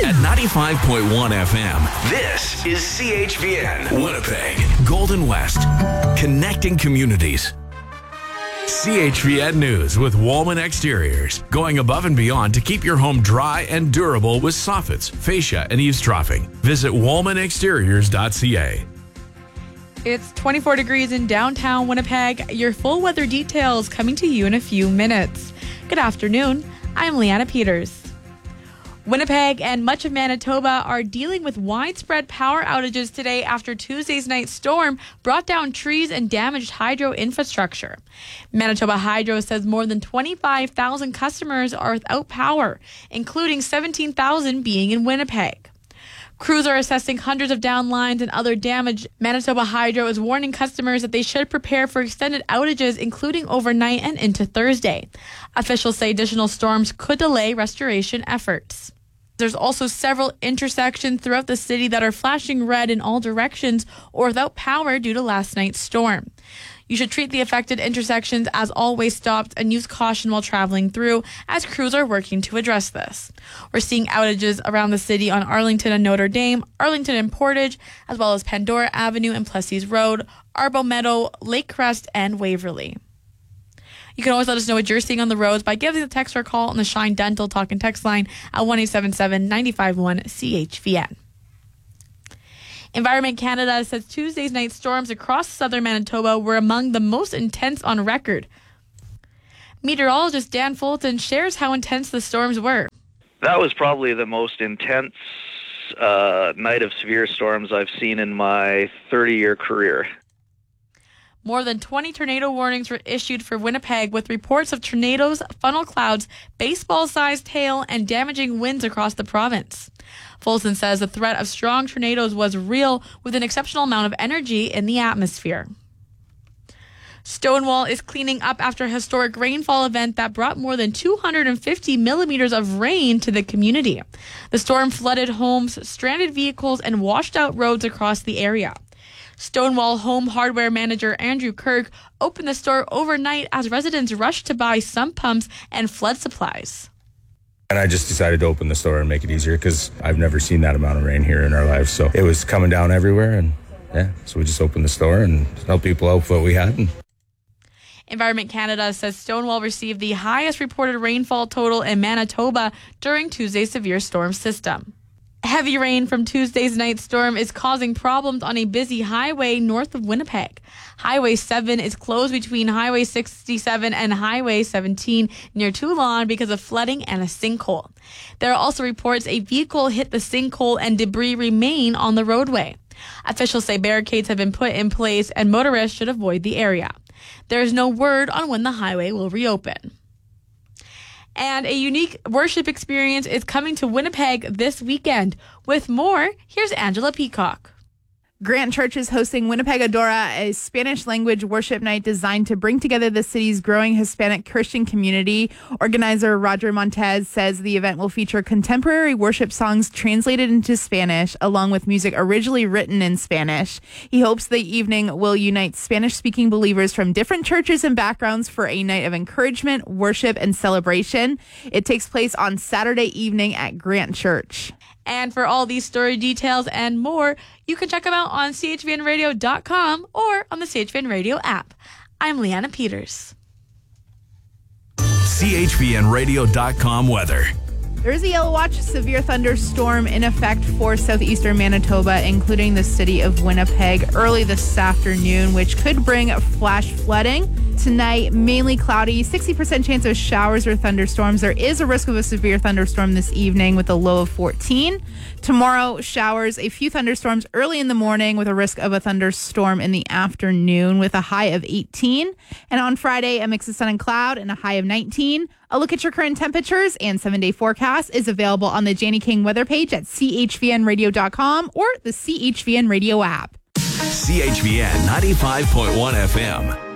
At 95.1 FM, this is CHVN, Winnipeg, Golden West, connecting communities. CHVN News with Woolman Exteriors, going above and beyond to keep your home dry and durable with soffits, fascia, and eavesdropping. Visit woolmanexteriors.ca. It's 24 degrees in downtown Winnipeg. Your full weather details coming to you in a few minutes. Good afternoon. I'm Leanna Peters. Winnipeg and much of Manitoba are dealing with widespread power outages today after Tuesday's night storm brought down trees and damaged hydro infrastructure. Manitoba Hydro says more than 25,000 customers are without power, including 17,000 being in Winnipeg. Crews are assessing hundreds of down lines and other damage. Manitoba Hydro is warning customers that they should prepare for extended outages, including overnight and into Thursday. Officials say additional storms could delay restoration efforts. There's also several intersections throughout the city that are flashing red in all directions or without power due to last night's storm. You should treat the affected intersections as always stopped and use caution while traveling through, as crews are working to address this. We're seeing outages around the city on Arlington and Notre Dame, Arlington and Portage, as well as Pandora Avenue and Plessis Road, Arbo Meadow, Lake Crest, and Waverly. You can always let us know what you're seeing on the roads by giving the text or call on the Shine Dental Talk and Text line at 1-877-951-CHVN. Environment Canada says Tuesday's night storms across southern Manitoba were among the most intense on record. Meteorologist Dan Fulton shares how intense the storms were. That was probably the most intense night of severe storms I've seen in my 30-year career. More than 20 tornado warnings were issued for Winnipeg, with reports of tornadoes, funnel clouds, baseball-sized hail, and damaging winds across the province. Fulton says the threat of strong tornadoes was real, with an exceptional amount of energy in the atmosphere. Stonewall is cleaning up after a historic rainfall event that brought more than 250 millimeters of rain to the community. The storm flooded homes, stranded vehicles, and washed out roads across the area. Stonewall Home Hardware manager Andrew Kirk opened the store overnight as residents rushed to buy sump pumps and flood supplies. And I just decided to open the store and make it easier because I've never seen that amount of rain here in our lives. So it was coming down everywhere, and so we just opened the store and helped people out with what we had. Environment Canada says Stonewall received the highest reported rainfall total in Manitoba during Tuesday's severe storm system. Heavy rain from Tuesday's night storm is causing problems on a busy highway north of Winnipeg. Highway 7 is closed between Highway 67 and Highway 17 near Toulon because of flooding and a sinkhole. There are also reports a vehicle hit the sinkhole and debris remain on the roadway. Officials say barricades have been put in place and motorists should avoid the area. There is no word on when the highway will reopen. And a unique worship experience is coming to Winnipeg this weekend. With more, here's Angela Peacock. Grant Church is hosting Winnipeg Adora, a Spanish-language worship night designed to bring together the city's growing Hispanic Christian community. Organizer Roger Montez says the event will feature contemporary worship songs translated into Spanish, along with music originally written in Spanish. He hopes the evening will unite Spanish-speaking believers from different churches and backgrounds for a night of encouragement, worship, and celebration. It takes place on Saturday evening at Grant Church. And for all these story details and more, you can check them out on chvnradio.com or on the CHVN Radio app. I'm Leanna Peters. chvnradio.com weather. There is a yellow watch, severe thunderstorm in effect for southeastern Manitoba, including the city of Winnipeg early this afternoon, which could bring flash flooding. Tonight, mainly cloudy, 60% chance of showers or thunderstorms. There is a risk of a severe thunderstorm this evening with a low of 14. Tomorrow, showers, a few thunderstorms early in the morning with a risk of a thunderstorm in the afternoon with a high of 18. And on Friday, a mix of sun and cloud and a high of 19. A look at your current temperatures and 7-day forecast is available on the Janie King weather page at chvnradio.com or the CHVN Radio app. CHVN 95.1 FM.